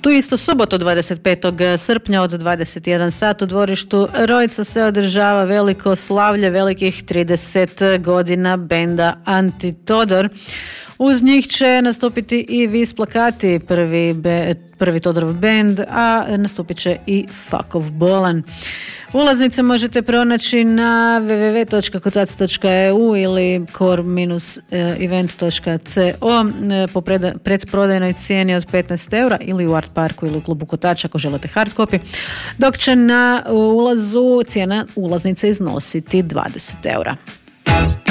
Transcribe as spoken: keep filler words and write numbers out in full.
Tu isto subotu dvadeset petog srpnja od dvadeset jedan sat u dvorištu Rojca se održava veliko slavlje velikih trideset godina benda Antitodor. Uz njih će nastupiti i Vis Plakati, prvi, be, prvi Todorov bend, a nastupit će i Fakov Bolan. Ulaznice možete pronaći na w w w točka kotac točka e u ili core event točka co po predprodajnoj cijeni od petnaest eura ili u Art Parku ili u klubu Kotač ako želite hard copy, dok će na ulazu cijena ulaznice iznositi dvadeset eura.